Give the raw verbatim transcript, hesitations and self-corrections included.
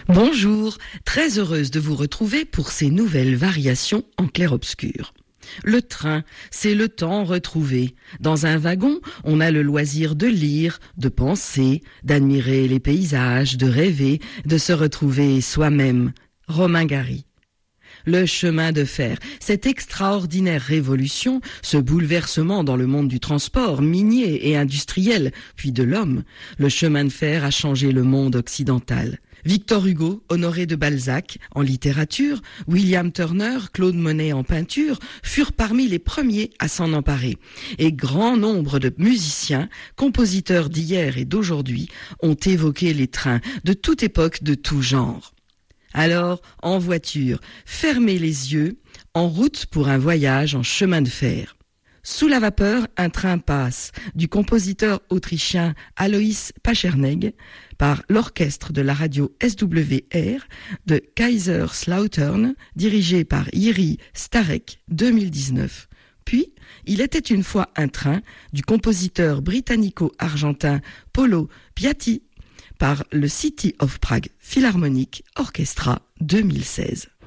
Bonjour, très heureuse de vous retrouver pour ces nouvelles variations en clair-obscur. Le train, c'est le temps retrouvé. Dans un wagon, on a le loisir de lire, de penser, d'admirer les paysages, de rêver, de se retrouver soi-même. Romain Gary. Le chemin de fer, cette extraordinaire révolution, ce bouleversement dans le monde du transport minier et industriel, puis de l'homme, le chemin de fer a changé le monde occidental. Victor Hugo, Honoré de Balzac en littérature, William Turner, Claude Monet en peinture furent parmi les premiers à s'en emparer. Et grand nombre de musiciens, compositeurs d'hier et d'aujourd'hui, ont évoqué les trains de toute époque, de tout genre. Alors, en voiture, fermez les yeux, en route pour un voyage en chemin de fer. Sous la vapeur, un train passe, du compositeur autrichien Alois Pacherneg, par l'orchestre de la radio S W R de Kaiserslautern, dirigé par Jiří Starek, deux mille dix-neuf. Puis, Il était une fois un train, du compositeur britannico-argentin Paulo Piatti, par le City of Prague Philharmonic Orchestra deux mille seize.